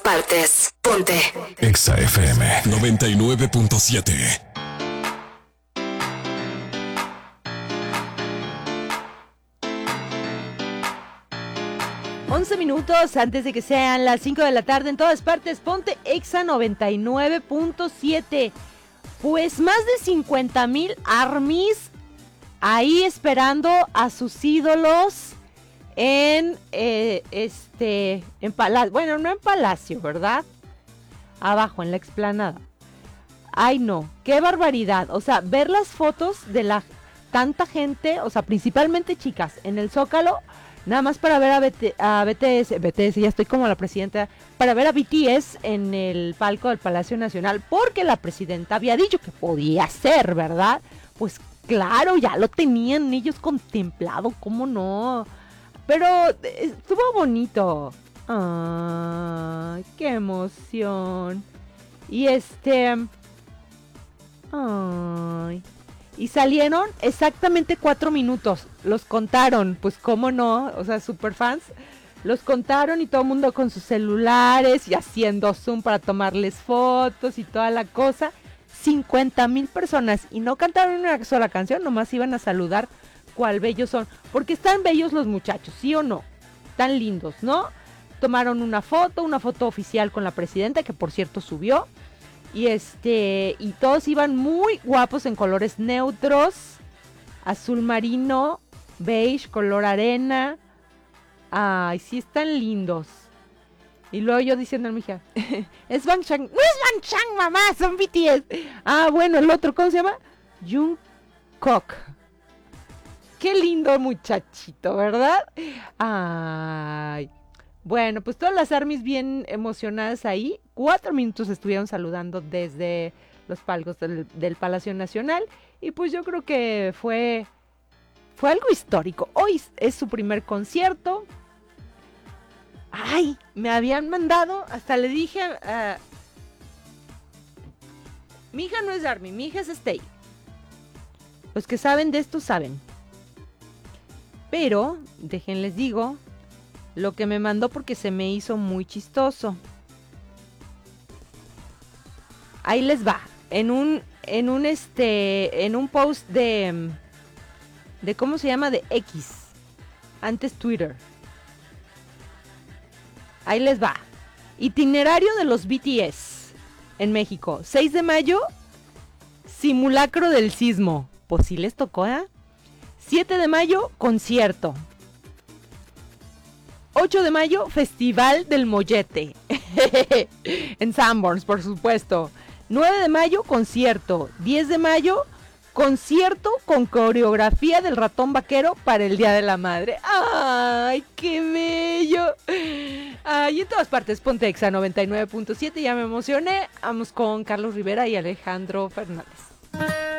partes. Ponte Exa FM 99.7. 11 minutos antes de que sean las 5 de la tarde en todas partes, ponte Exa 99.7. Pues más de 50,000 ARMYs ahí esperando a sus ídolos en Palacio. Bueno, no en Palacio, ¿verdad? Abajo, en la explanada. Ay, no, qué barbaridad. O sea, ver las fotos de tanta gente, o sea, principalmente chicas, en el Zócalo. Nada más para ver a BTS, ya estoy como la presidenta, para ver a BTS en el palco del Palacio Nacional, porque la presidenta había dicho que podía ser, ¿verdad? Pues claro, ya lo tenían ellos contemplado, ¿cómo no? Pero estuvo bonito. ¡Ay, qué emoción! Y ¡ay! Y salieron exactamente 4 minutos. Los contaron, pues cómo no, o sea, super fans. Los contaron y todo el mundo con sus celulares y haciendo zoom para tomarles fotos y toda la cosa. 50,000 personas y no cantaron una sola canción, nomás iban a saludar cuál bellos son. Porque están bellos los muchachos, ¿sí o no? Tan lindos, ¿no? Tomaron una foto oficial con la presidenta, que por cierto subió. Y y todos iban muy guapos en colores neutros, azul marino, beige, color arena. Ay, sí están lindos. Y luego yo diciendo a mi hija, es Bangchan. No es Bangchan, mamá, son BTS. Ah, bueno, el otro, ¿cómo se llama? Jungkook. Qué lindo muchachito, ¿verdad? Ay. Bueno, pues todas las ARMYs bien emocionadas ahí. 4 minutos estuvieron saludando desde los palcos del Palacio Nacional. Y pues yo creo que fue algo histórico. Hoy es su primer concierto. Ay, me habían mandado, hasta le dije, mi hija no es ARMY, mi hija es Stay. Los que saben de esto saben. Pero, déjenles digo, lo que me mandó porque se me hizo muy chistoso. Ahí les va. En un post de ¿cómo se llama? De X. Antes Twitter. Ahí les va. Itinerario de los BTS en México. 6 de mayo, simulacro del sismo. Pues sí les tocó, ¿eh? 7 de mayo, concierto. 8 de mayo, Festival del Mollete. En Sanborns, por supuesto. 9 de mayo, concierto. 10 de mayo, concierto con coreografía del ratón vaquero para el Día de la Madre. ¡Ay, qué bello! Ay, en todas partes, ponte Exa 99.7, ya me emocioné. Vamos con Carlos Rivera y Alejandro Fernández.